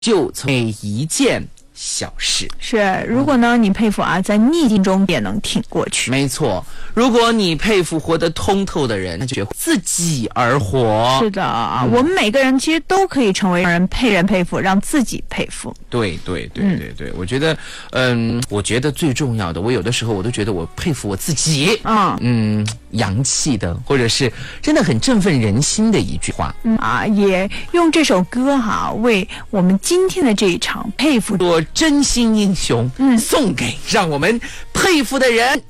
就从每一件小事。 是，如果呢你佩服啊，在逆境中也能挺过去。 没错，如果你佩服活得通透的人，那就学会自己而活。 是的，我们每个人其实都可以成为让人佩服，让自己佩服。 对，我觉得最重要的，我有的时候我都觉得我佩服我自己。洋气的，或者是真的很振奋人心的一句话。 也用这首歌为我们今天的这一场佩服做真心英雄送给让我们佩服的人。